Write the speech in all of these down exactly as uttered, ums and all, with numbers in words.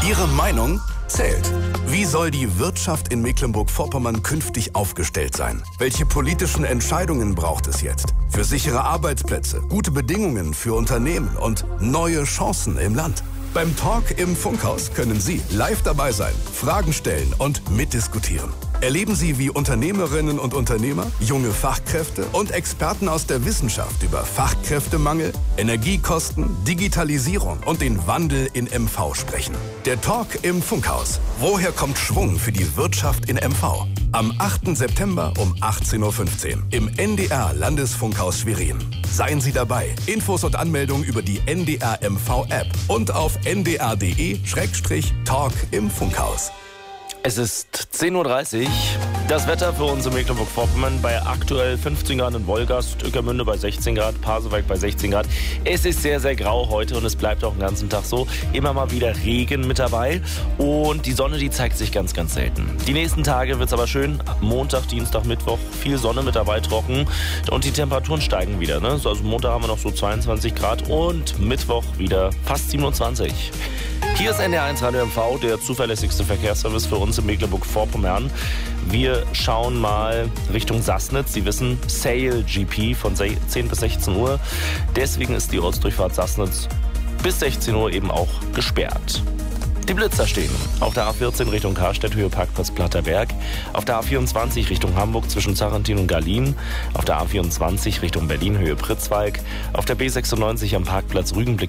Ihre Meinung zählt. Wie soll die Wirtschaft in Mecklenburg-Vorpommern künftig aufgestellt sein? Welche politischen Entscheidungen braucht es jetzt? Für sichere Arbeitsplätze, gute Bedingungen für Unternehmen und neue Chancen im Land. Beim Talk im Funkhaus können Sie live dabei sein, Fragen stellen und mitdiskutieren. Erleben Sie, wie Unternehmerinnen und Unternehmer, junge Fachkräfte und Experten aus der Wissenschaft über Fachkräftemangel, Energiekosten, Digitalisierung und den Wandel in M V sprechen. Der Talk im Funkhaus. Woher kommt Schwung für die Wirtschaft in M V? Am achten September um achtzehn Uhr fünfzehn im N D R Landesfunkhaus Schwerin. Seien Sie dabei. Infos und Anmeldung über die N D R M V App und auf n d r punkt d e Schrägstrich Talk im Funkhaus. Es ist zehn Uhr dreißig. Das Wetter für uns in Mecklenburg-Vorpommern bei aktuell fünfzehn Grad in Wolgast, Ueckermünde bei sechzehn Grad, Pasewalk bei sechzehn Grad. Es ist sehr, sehr grau heute und es bleibt auch den ganzen Tag so. Immer mal wieder Regen mit dabei und die Sonne, die zeigt sich ganz, ganz selten. Die nächsten Tage wird es aber schön. Montag, Dienstag, Mittwoch viel Sonne mit dabei, trocken und die Temperaturen steigen wieder. Ne? Also Montag haben wir noch so zweiundzwanzig Grad und Mittwoch wieder fast siebenundzwanzig. Hier ist N D R eins Radio M V, der zuverlässigste Verkehrsservice für uns in Mecklenburg-Vorpommern. Wir schauen mal Richtung Sassnitz. Sie wissen, Sale G P von zehn bis sechzehn Uhr. Deswegen ist die Ortsdurchfahrt Sassnitz bis sechzehn Uhr eben auch gesperrt. Die Blitzer stehen auf der A vierzehn Richtung Karstedt, Höhe Parkplatz Platterberg, auf der A vierundzwanzig Richtung Hamburg zwischen Zarentin und Garlin, auf der A vierundzwanzig Richtung Berlin, Höhe Pritzwalk, auf der B sechsundneunzig am Parkplatz Rügenblick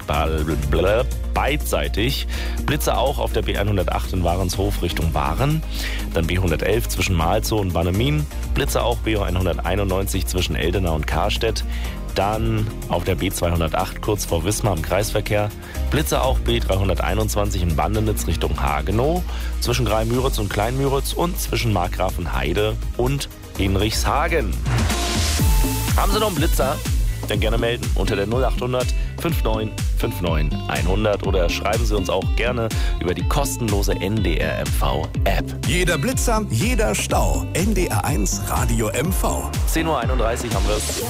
beidseitig, Blitzer auch auf der B hundertacht in Warenshof Richtung Waren, dann B hundertelf zwischen Malzow und Bannemin, Blitzer auch B hunderteinundneunzig zwischen Eldena und Karstedt, dann auf der B zweihundertacht kurz vor Wismar im Kreisverkehr. Blitzer auch B dreihunderteinundzwanzig in Bandenitz Richtung Hagenow, zwischen Greimüritz und Kleinmüritz und zwischen Markgrafenheide und Hinrichshagen. Haben Sie noch einen Blitzer? Dann gerne melden unter der null achthundert neunundfünfzig neunundfünfzig hundert oder schreiben Sie uns auch gerne über die kostenlose N D R M V App. Jeder Blitzer, jeder Stau. N D R eins Radio M V. zehn Uhr einunddreißig haben wir es.